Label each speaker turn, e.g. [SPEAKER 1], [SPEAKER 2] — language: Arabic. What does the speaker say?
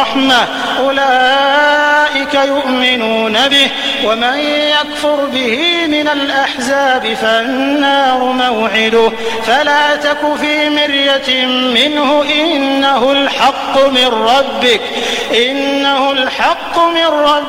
[SPEAKER 1] الرحمة أولئك يؤمنون به ومن يكفر به من الأحزاب فالنار موعده فلا تك في مرية منه إنه الحق من ربك